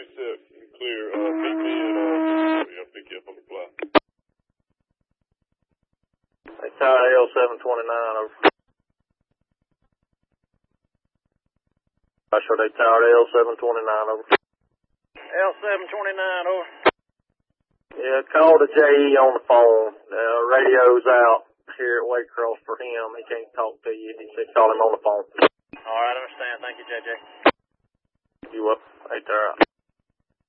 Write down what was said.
set and clear. Meet me and I'll pick you up on the fly. Hey, Tower L729 over. I showed a Tower L729 over. L729 over. Yeah, call the JE on the phone. Radio's out here at Waycross for him. He can't talk to you. He said call him on the phone. All right, I understand. Thank you, JJ. You up? Hey, Tower.